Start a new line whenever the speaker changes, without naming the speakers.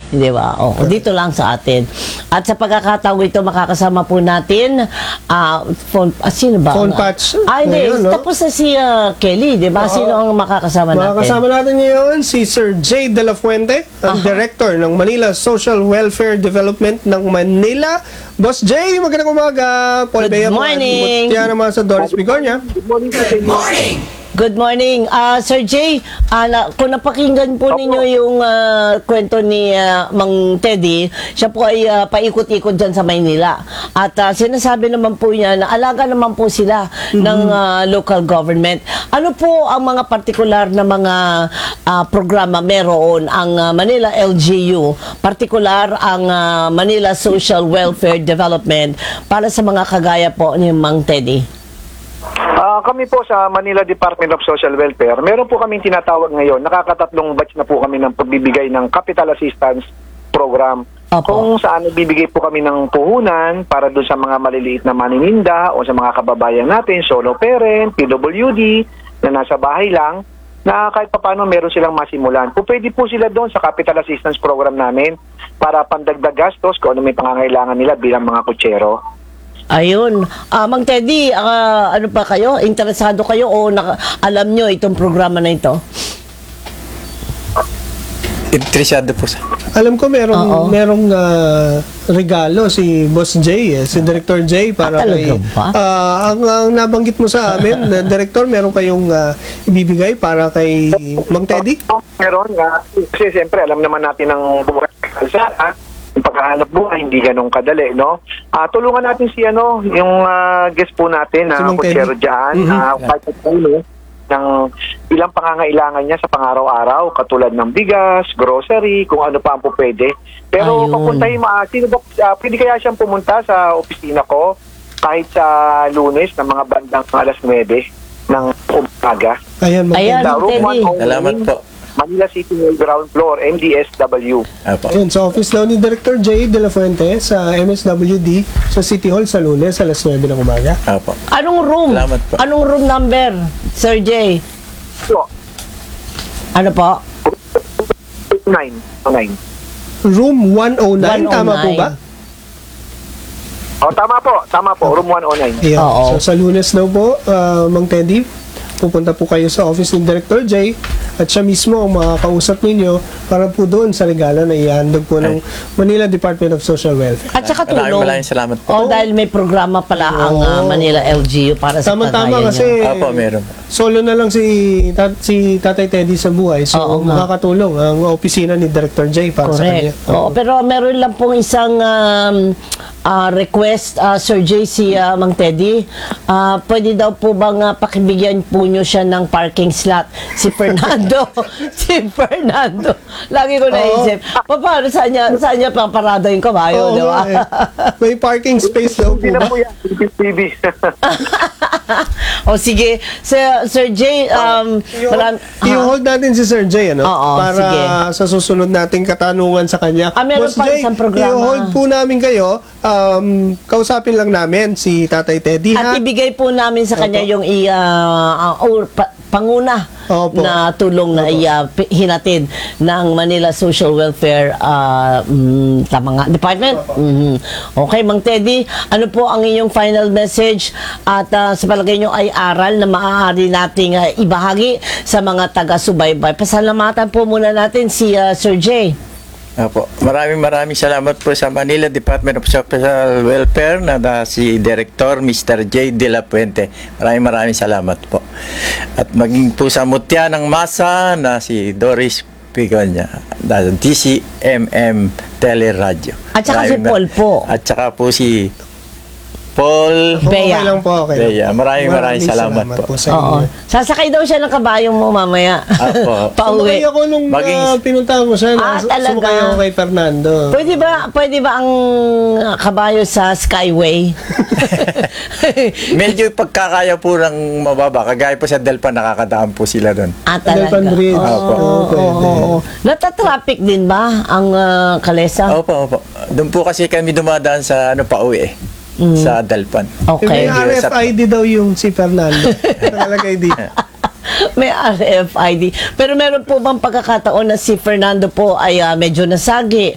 Di ba? Dito lang sa atin. At sa pagkakataon ito, makakasama po natin, sino ba?
Phone patch.
Hindi.
Ngayon, no?
Tapos na si Kelly, di ba? Sino ang makakasama natin?
Makakasama natin ngayon si Sir J. De La Fuente, ang Director ng Manila Social Welfare Development ng Manila. Boss J, magandang umaga. Paul
Good
Bea po,
morning.
at Tiana naman sa Doris Bigornia.
Good morning. Sir Jay, kung napakinggan po ninyo yung kwento ni Mang Teddy, siya po ay paikot-ikot dyan sa Maynila. At sinasabi naman po niya na alaga naman po sila ng local government. Ano po ang mga partikular na mga programa meron ang Manila LGU, partikular ang Manila Social Welfare Development para sa mga kagaya po ni Mang Teddy?
Kami po sa Manila Department of Social Welfare, meron po kaming tinatawag ngayon, nakakatatlong batch na po kami ng pagbibigay ng Capital Assistance Program.
Opo.
Kung saan bibigay po kami ng puhunan para doon sa mga maliliit na manininda o sa mga kababayan natin, solo parent, PWD, na nasa bahay lang, na kahit paano meron silang masimulan. Kung pwede po sila doon sa Capital Assistance Program namin para pandagdag gastos kung ano may pangangailangan nila bilang mga kutsero.
Ayun. Mang Teddy, ano pa kayo? Interesado kayo o alam nyo itong programa na ito?
Interesado po sa.
Alam ko merong regalo si Boss J, si Director J para kay
ba?
ang nabanggit mo sa amin, Director, meron kayong ibibigay para kay Mang Teddy?
Meron nga. Kasi siyempre, alam naman natin ang buhay ng kalsada. Yung pagkahanap buhay, hindi ganun kadali, no? Tulungan natin si yung guest po natin na kutsero dyan, kahit puno ng ilang pangangailangan niya sa pang-araw-araw, katulad ng bigas, grocery, kung ano pa ang po pwede. Pero papuntahin sino ba, pwede kaya siyang pumunta sa opisina ko kahit sa Lunes ng mga bandang alas 9 ng umaga.
Ayan,
Ayan,
Sa room
Teddy.
109,
Salamat po.
Manila City Hall ground floor, MDSW.
Apo.
Ayun, sa office daw ni Director J. De La Fuente sa MSWD sa City Hall sa Lunes alas 9 ng umaga.
Apo.
Anong room?
Salamat po.
Anong room number, Sir Jay?
So,
Ano po?
9.
Room 109,
109.
tama po ba?
Tama po, room 109.
Ayan.
Oo.
So, sa Lunes daw po, Mang Teddy, pupunta po kayo sa office ni Director J at siya mismo ang makakausap ninyo para po doon sa regalo na ihandog po ng Manila Department of Social Welfare.
At saka tulong.
Maraming salamat po.
Dahil may programa pala ang Manila LGU para sa
Tama-tama
kagaya
kasi
nyo.
Apo, meron.
solo na lang si Tatay Teddy sa buhay. So,
Oo nga.
makakatulong ang opisina ni Director J para sa kanya.
Correct. Pero meron lang pong isang request, Sir J, si Mang Teddy. Pwede daw po bang pakibigyan po nyo siya ng parking slot? Si Fernando. Si Fernando. Lagi ko naisip. Paano, saan niya paparado yung kabayo,
Oo
di ba?
nga eh. May parking space daw po
Hindi na
ba?
po yan, TV.
Sige. Sir J,
I-hold natin si Sir J, ano?
Oo,
para
sige.
sa susunod nating katanungan sa kanya.
Meron
Boss
pa
J,
isang programa.
i-hold po namin kayo. Kausapin lang namin si Tatay Teddy,
At
ha?
ibigay po namin sa kanya yung panguna
Opo.
na tulong na hinatid ng Manila Social Welfare Department. Okay, Mang Teddy, ano po ang inyong final message at sa palagay nyo ay aral na maaari nating ibahagi sa mga taga-subaybay? Pasalamatan po muna natin si Sir J.
Apo. Maraming salamat po sa Manila Department of Social Welfare na si Director Mr. J. De La Fuente. Maraming salamat po. At maging po sa mutya ng masa na si Doris Bigornia, DCMM Teleradio.
At saka si Paul po.
At saka po si Paul
Okay
Bea.
lang po, okay.
Bea. Maraming salamat po.
sa
Oo.
inyo.
Sasakay daw siya ng kabayong mo mamaya.
Apo.
Pauwi.
Sumakay ako nung pinunta mo siya.
Talaga?
Sumakay ako kay Fernando.
Pwede ba ang kabayo sa Skyway?
Medyo pagkakaya po ng mababa. Kagaya po sa Delpan, nakakadaan po sila doon.
Talaga.
Delpan Bridge.
Opo.
Oo. Natatraffic din ba ang Kalesa?
Opo. Doon po kasi kami dumadaan sa pauwi sa Delpan.
Okay.
May RFID daw yung si Fernando. Nakalagay dito.
May RFID. Pero meron po bang pagkakataon na si Fernando po ay medyo nasagi